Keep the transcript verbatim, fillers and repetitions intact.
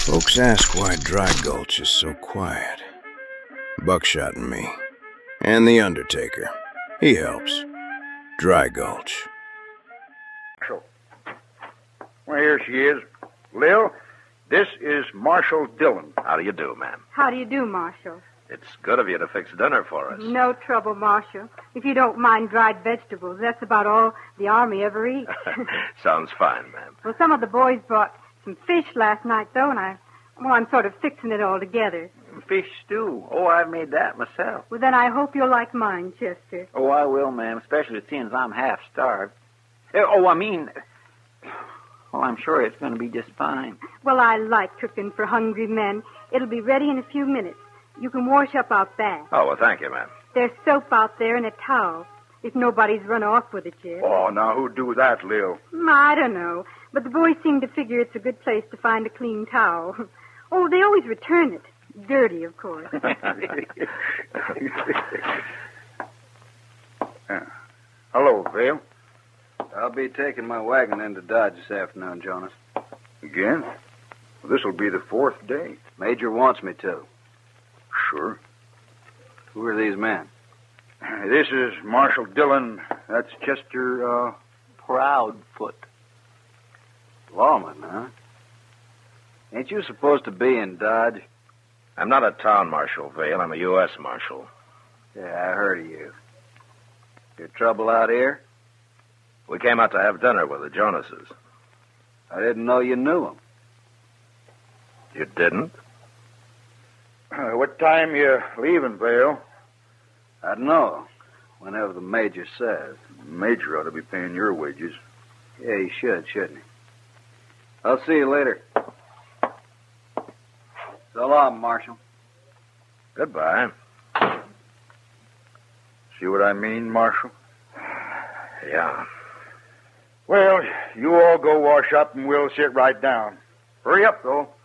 Folks ask why Dry Gulch is so quiet. Buckshot and me. And the Undertaker. He helps. Dry Gulch. Well, here she is. Lil, this is Marshal Dillon. How do you do, ma'am? How do you do, Marshal? It's good of you to fix dinner for us. No trouble, Marshal. If you don't mind dried vegetables, that's about all the Army ever eats. Sounds fine, ma'am. Well, some of the boys brought some fish last night, though, and I, well, I'm sort of fixing it all together. Fish stew. Oh, I've made that myself. Well, then I hope you'll like mine, Chester. Oh, I will, ma'am, especially seeing as I'm half starved. Oh, I mean, well, I'm sure it's going to be just fine. Well, I like cooking for hungry men. It'll be ready in a few minutes. You can wash up out back. Oh, well, thank you, ma'am. There's soap out there and a towel, if nobody's run off with it yet. Oh, now who'd do that, Lil? Mm, I don't know, but the boys seem to figure it's a good place to find a clean towel. Oh, they always return it. Dirty, of course. uh, hello, Vale. I'll be taking my wagon into Dodge this afternoon, Jonas. Again? Well, this'll be the fourth day. Major wants me to. Sure. Who are these men? This is Marshal Dillon. That's Chester, uh... Proudfoot. Lawman, huh? Ain't you supposed to be in Dodge? I'm not a town marshal, Vale. I'm a U S marshal. Yeah, I heard of you. Your trouble out here? We came out to have dinner with the Jonases. I didn't know you knew them. You didn't? Uh, what time you leaving, Vale? I don't know. Whenever the major says. The major ought to be paying your wages. Yeah, he should, shouldn't he? I'll see you later. So long, Marshal. Goodbye. See what I mean, Marshal? Yeah. Well, you all go wash up and we'll sit right down. Hurry up, though.